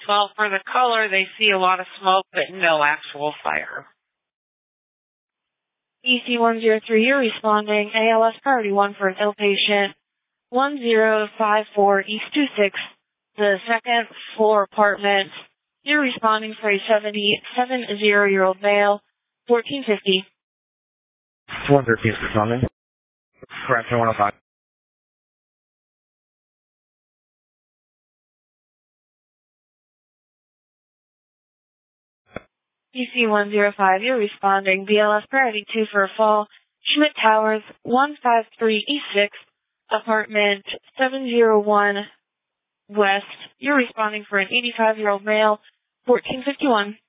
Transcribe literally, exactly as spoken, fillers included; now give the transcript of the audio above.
Well, for the color, they see a lot of smoke, but no actual fire. E C one zero three, you're responding. A L S priority one for an ill patient. one zero five four East two six, the second floor apartment. You're responding for a seventy-seven-year-old male, fourteen fifty. one thirteen is responding. Correction one oh five. E C one zero five, you're responding. B L S priority two for a fall. Schmidt Towers, one five three East six, apartment seven oh one West. You're responding for an eighty-five-year-old male, fourteen fifty-one.